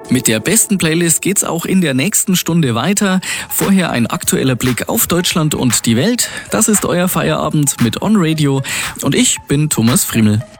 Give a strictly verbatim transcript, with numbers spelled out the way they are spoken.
Mit der besten Playlist geht's auch in der nächsten Stunde weiter. Vorher ein aktueller Blick auf Deutschland und die Welt. Das ist euer Feierabend mit On Radio und ich bin Thomas Friemel.